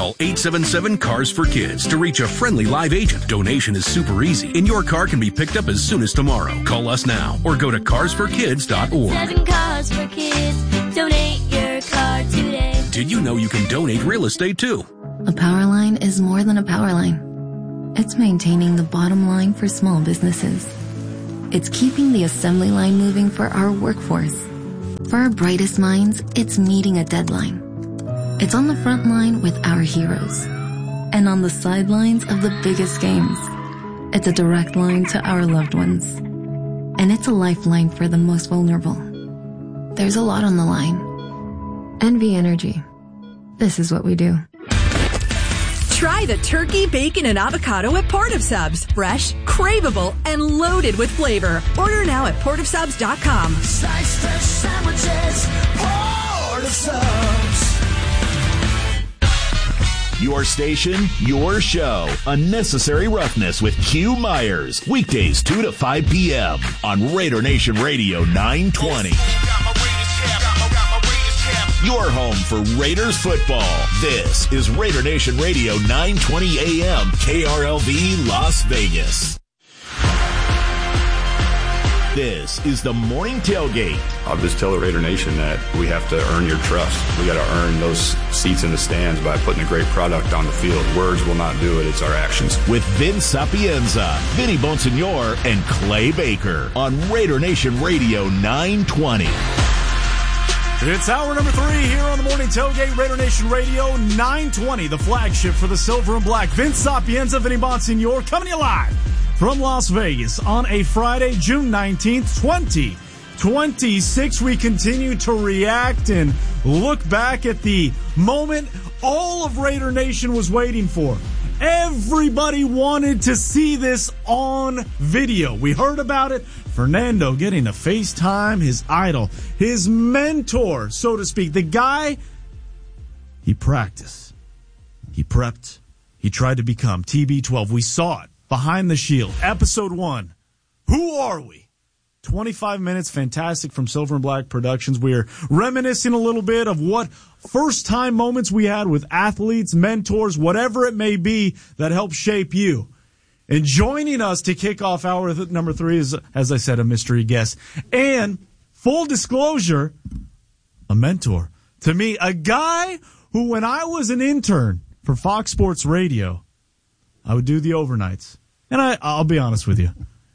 Call 877-CARS-FOR-KIDS to reach a friendly live agent. Donation is super easy, and your car can be picked up as soon as tomorrow. Call us now or go to carsforkids.org. 7 Cars for Kids. Donate your car today. Did you know you can donate real estate too? A power line is more than a power line. It's maintaining the bottom line for small businesses. It's keeping the assembly line moving for our workforce. For our brightest minds, it's meeting a deadline. It's on the front line with our heroes. And on the sidelines of the biggest games. It's a direct line to our loved ones. And it's a lifeline for the most vulnerable. There's a lot on the line. NV Energy. This is what we do. Try the turkey, bacon, and avocado at Port of Subs. Fresh, craveable, and loaded with flavor. Order now at portofsubs.com. Sliced fresh sandwiches, Port of Subs. Your station, your show. Unnecessary Roughness with Q Myers. Weekdays 2 to 5 p.m. on Raider Nation Radio 920. Your home for Raiders football. This is Raider Nation Radio 920 AM KRLV Las Vegas. This is the Morning Tailgate. I'll just tell the Raider Nation that we have to earn your trust. We got to earn those seats in the stands by putting a great product on the field. Words will not do it. It's our actions. With Vince Sapienza, Vinny Bonsignor, and Clay Baker on Raider Nation Radio 920. It's hour number 3 here on the Morning Tailgate, Raider Nation Radio 920, the flagship for the Silver and Black. Vince Sapienza, Vinny Bonsignor, coming to you live from Las Vegas on a Friday, June 19th, 2026. We continue to react and look back at the moment all of Raider Nation was waiting for. Everybody wanted to see this on video. We heard about it. Fernando getting to FaceTime his idol, his mentor, so to speak. The guy, he practiced, he prepped, he tried to become TB12. We saw it. Behind the Shield, episode 1. Who are we? 25 minutes, fantastic from Silver and Black Productions. We are reminiscing a little bit of what first-time moments we had with athletes, mentors, whatever it may be that helped shape you. And joining us to kick off hour number 3 is, as I said, a mystery guest. And full disclosure, a mentor to me, a guy who, when I was an intern for Fox Sports Radio, I would do the overnights. And I'll be honest with you,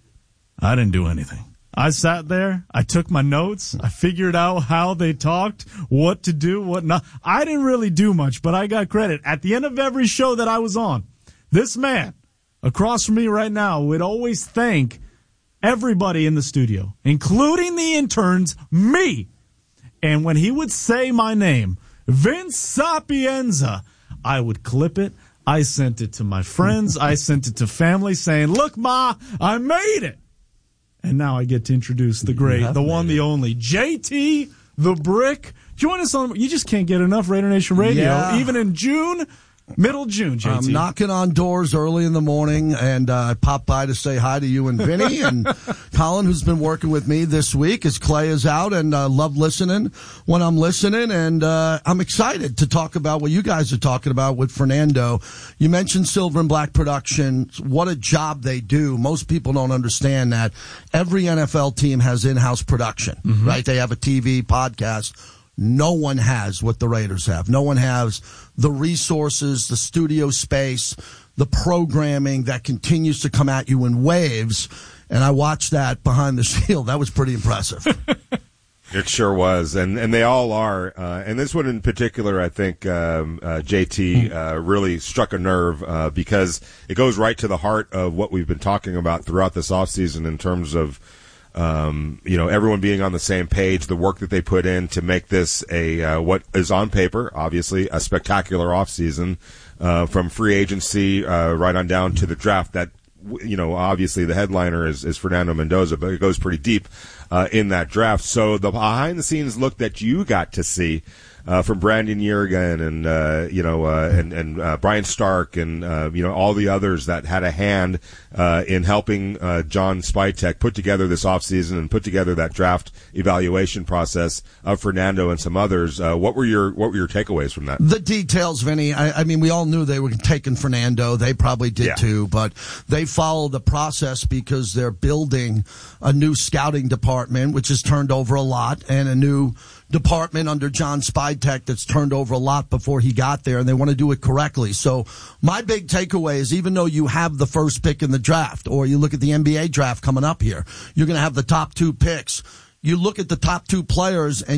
I didn't do anything. I sat there, I took my notes, I figured out how they talked, what to do, what not. I didn't really do much, but I got credit. At the end of every show that I was on, this man across from me right now would always thank everybody in the studio, including the interns, me. And when he would say my name, Vince Sapienza, I would clip it. I sent it to my friends. I sent it to family saying, look, Ma, I made it. And now I get to introduce the great, the one, the only, JT the Brick. Join us on, you just can't get enough Raider Nation Radio, even in June. Middle June, JT. I'm knocking on doors early in the morning, and I pop by to say hi to you and Vinny and Colin, who's been working with me this week as Clay is out, and love listening when I'm listening, and I'm excited to talk about what you guys are talking about with Fernando. You mentioned Silver and Black Productions. What a job they do. Most people don't understand that. Every NFL team has in-house production, right? They have a TV, podcast. No one has what the Raiders have. No one has the resources, the studio space, the programming that continues to come at you in waves. And I watched that behind the shield. That was pretty impressive. It sure was. And they all are. And this one in particular, I think, JT, really struck a nerve, because it goes right to the heart of what we've been talking about throughout this offseason in terms of, everyone being on the same page, the work that they put in to make this what is on paper, obviously, a spectacular offseason, from free agency, right on down to the draft that, obviously the headliner is Fernando Mendoza, but it goes pretty deep, in that draft. So the behind the scenes look that you got to see, from Brandon Yergin and Brian Stark and all the others that had a hand in helping John Spytek put together this offseason and put together that draft evaluation process of Fernando and some others. What were your takeaways from that? The details, Vinny. I mean, we all knew they were taking Fernando. They probably did too, but they followed the process because they're building a new scouting department, which has turned over a lot, and a new department under John Spytek that's turned over a lot before he got there, and they want to do it correctly. So my big takeaway is, even though you have the first pick in the draft, or you look at the NBA draft coming up here, you're going to have the top 2 picks. You look at the top 2 players and